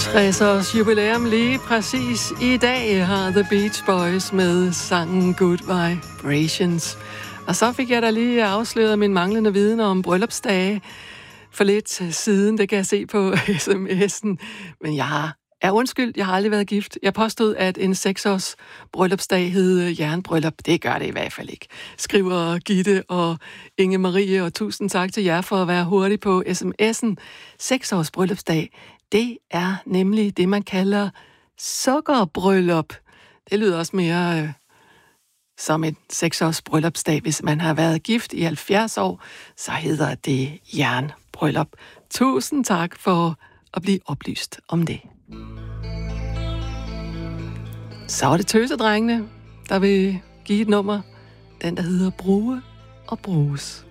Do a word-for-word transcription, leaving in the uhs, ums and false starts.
tres års jubilæum lige præcis i dag har The Beach Boys med sangen Good Vibrations. Og så fik jeg da lige afsløret min manglende viden om bryllupsdage for lidt siden. Det kan jeg se på sms'en. Men jeg har er undskyld, jeg har aldrig været gift. Jeg påstod, at en seksårs bryllupsdag hed jernbryllup. Det gør det i hvert fald ikke. Skriver Gitte og Inge Marie, og tusind tak til jer for at være hurtig på sms'en. Seksårs bryllupsdag, det er nemlig det, man kalder sukkerbryllup. Det lyder også mere øh, som et seksårs bryllupsdag. Hvis man har været gift i halvfjerds år, så hedder det jernbryllup. Tusind tak for at blive oplyst om det. Så er det tøsedrengene, der vil give et nummer. Den, der hedder Bruge og Bruges.